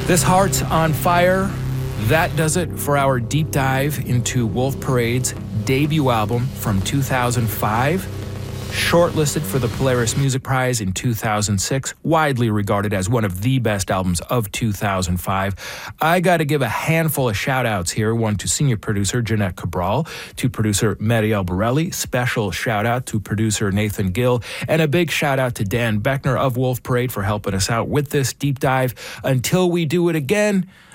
This Heart's on Fire. That does it for our deep dive into Wolf Parade's debut album from 2005. Shortlisted for the Polaris Music Prize in 2006, widely regarded as one of the best albums of 2005. I got to give a handful of shout-outs here. One to senior producer Jeanette Cabral, to producer Marielle Borelli, special shout-out to producer Nathan Gill, and a big shout-out to Dan Beckner of Wolf Parade for helping us out with this deep dive. Until we do it again,